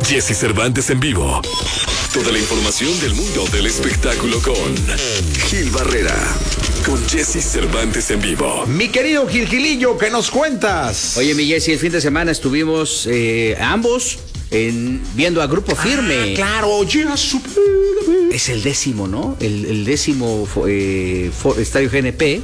Jesse Cervantes en vivo. Toda la información del mundo del espectáculo con Gil Barrera. Con Jesse Cervantes en vivo. Mi querido Gilillo, ¿qué nos cuentas? Oye, mi Jesse, el fin de semana estuvimos ambos viendo a Grupo Firme. Claro, ya Es el 10º, ¿no? El 10º Estadio GNP.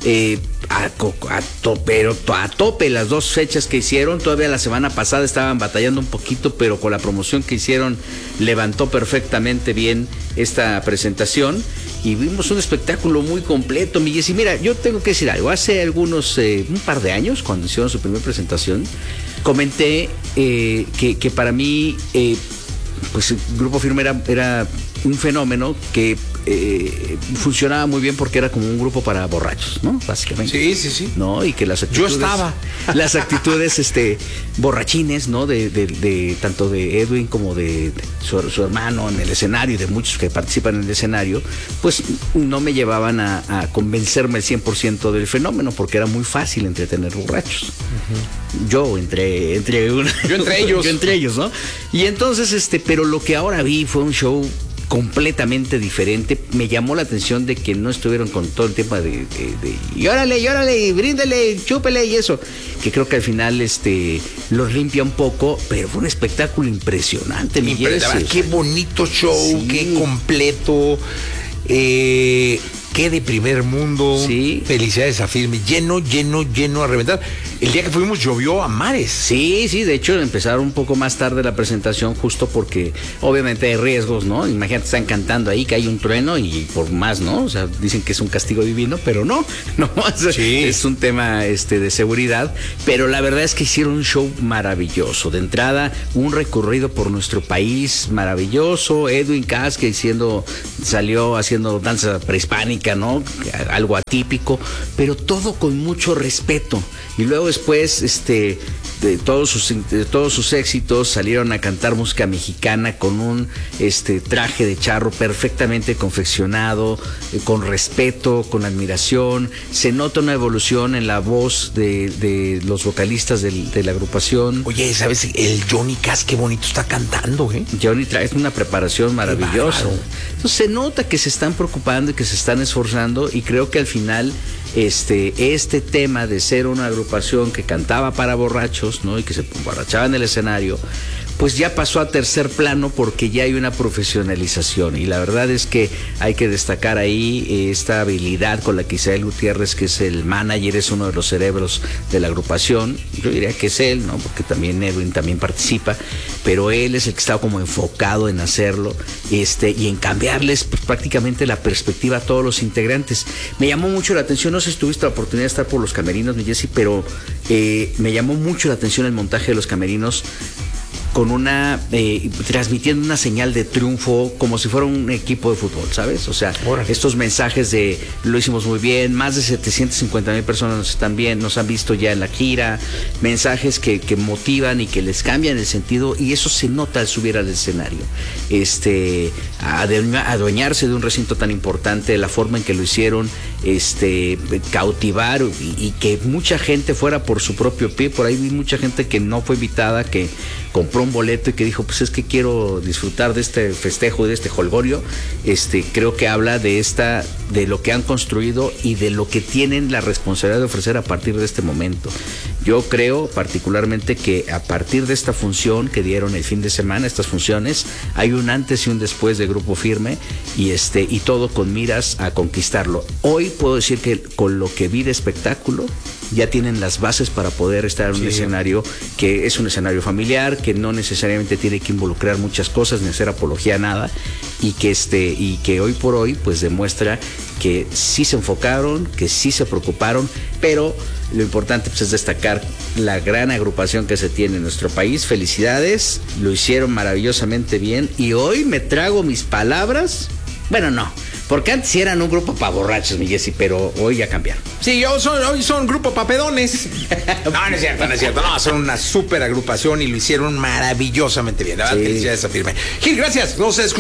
Pero a tope las dos fechas que hicieron. Todavía la semana pasada estaban batallando un poquito, pero con la promoción que hicieron levantó perfectamente bien esta presentación y vimos un espectáculo muy completo, mi Jessy. Mira, yo tengo que decir algo. Hace un par de años, cuando hicieron su primera presentación, comenté que para mí pues el Grupo Firme era un fenómeno que funcionaba muy bien porque era como un grupo para borrachos, ¿no? Básicamente. Sí. ¿No? Y que las actitudes... Yo estaba. Las actitudes borrachines, ¿no? De tanto de Edwin como de su hermano en el escenario y de muchos que participan en el escenario, pues no me llevaban a convencerme el 100% del fenómeno porque era muy fácil entretener borrachos. Uh-huh. Yo entre ellos. Yo entre ellos, ¿no? Y entonces, pero lo que ahora vi fue un show completamente diferente. Me llamó la atención de que no estuvieron con todo el tema de y órale, bríndele, chúpele y eso, que creo que al final los limpia un poco, pero fue un espectáculo impresionante. Qué bonito show, sí. Qué completo, qué de primer mundo. Sí. Felicidades a Firme, lleno a reventar. El día que fuimos llovió a mares. Sí, de hecho empezaron un poco más tarde la presentación justo porque obviamente hay riesgos, ¿no? Imagínate, están cantando ahí que hay un trueno y por más, ¿no? O sea, dicen que es un castigo divino, pero no, sí. Es un tema de seguridad, pero la verdad es que hicieron un show maravilloso. De entrada, un recorrido por nuestro país maravilloso. Edwin Cass, que salió haciendo danza prehispánica, ¿no? Algo atípico, pero todo con mucho respeto. Y luego después, de todos sus éxitos, salieron a cantar música mexicana con un traje de charro perfectamente confeccionado, con respeto, con admiración. Se nota una evolución en la voz de los vocalistas de la agrupación. Oye, ¿sabes? El Johnny Cass, qué bonito está cantando, ¿eh? Johnny trae una preparación maravillosa. Entonces se nota que se están preocupando y que se están esforzando, y creo que al final este tema de ser una agrupación que cantaba para borrachos, ¿no? Y que se emborrachaba en el escenario, pues ya pasó a tercer plano porque ya hay una profesionalización. Y la verdad es que hay que destacar ahí esta habilidad con la que Isael Gutiérrez, que es el manager, es uno de los cerebros de la agrupación. Yo diría que es él, ¿no? Porque también Edwin también participa, pero él es el que está como enfocado en hacerlo, y en cambiarles pues, prácticamente la perspectiva a todos los integrantes. Me llamó mucho la atención, no sé si tuviste la oportunidad de estar por los camerinos, mi Jessy, pero me llamó mucho la atención el montaje de los camerinos, con transmitiendo una señal de triunfo como si fuera un equipo de fútbol, ¿sabes? O sea, estos mensajes de lo hicimos muy bien, más de 750,000 personas nos han visto ya en la gira, mensajes que motivan y que les cambian el sentido, y eso se nota al subir al escenario. Adueñarse de un recinto tan importante, la forma en que lo hicieron, cautivar y que mucha gente fuera por su propio pie. Por ahí vi mucha gente que no fue invitada, que compró un boleto y que dijo, pues es que quiero disfrutar de este festejo, de este jolgorio. Creo que habla de lo que han construido y de lo que tienen la responsabilidad de ofrecer a partir de este momento. Yo creo particularmente que a partir de esta función que dieron el fin de semana, estas funciones, hay un antes y un después de Grupo Firme, y todo con miras a conquistarlo. Hoy puedo decir que con lo que vi de espectáculo, ya tienen las bases para poder estar en un escenario que es un escenario familiar, que no necesariamente tiene que involucrar muchas cosas ni hacer apología a nada, y que hoy por hoy pues demuestra que sí se enfocaron, que sí se preocuparon, pero lo importante pues es destacar la gran agrupación que se tiene en nuestro país. Felicidades, lo hicieron maravillosamente bien, y hoy me trago mis palabras. Bueno, no, porque antes eran un grupo para borrachos, mi Jessy, pero hoy ya cambiaron. Sí, hoy son un grupo papedones. No es cierto. No, son una súper agrupación y lo hicieron maravillosamente bien. La verdad, felicidades a Firme. Gil, gracias. Nos escuchamos.